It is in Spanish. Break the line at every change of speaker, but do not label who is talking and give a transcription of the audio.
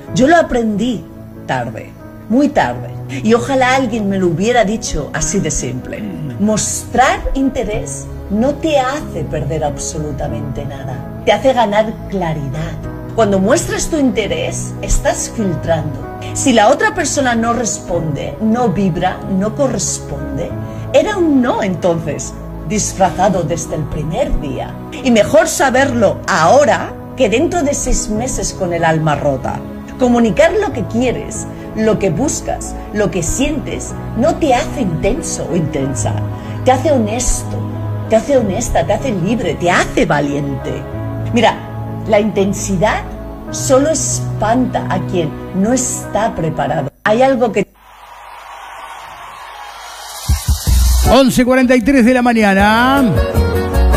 Yo lo aprendí tarde, muy tarde. Y ojalá alguien me lo hubiera dicho así de simple. Mostrar interés no te hace perder absolutamente nada. Te hace ganar claridad. Cuando muestras tu interés, estás filtrando. Si la otra persona no responde, no vibra, no corresponde, era un no entonces, disfrazado desde el primer día. Y mejor saberlo ahora que dentro de 6 meses con el alma rota. Comunicar lo que quieres, lo que buscas, lo que sientes, no te hace intenso o intensa. Te hace honesto, te hace honesta, te hace libre, te hace valiente. Mira, la intensidad solo espanta a quien no está preparado. Hay algo que...
11:43 de la mañana.